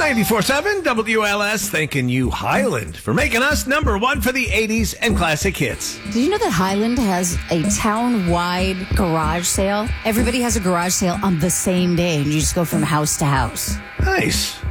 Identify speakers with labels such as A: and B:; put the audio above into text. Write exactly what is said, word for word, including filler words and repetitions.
A: ninety-four seven W L S thanking you, Highland, for making us number one for the eighties and classic hits.
B: Did you know that Highland has a town-wide garage sale? Everybody has a garage sale on the same day, and you just go from house to house.
A: Nice.